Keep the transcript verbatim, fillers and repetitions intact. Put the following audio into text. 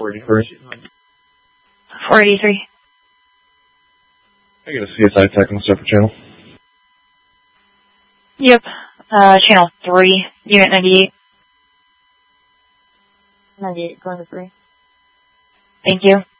four eighty-three. four eighty-three. I get a C S I tech on the separate channel. Yep. Uh, channel three, unit ninety-eight. ninety-eight, going to three. Thank you.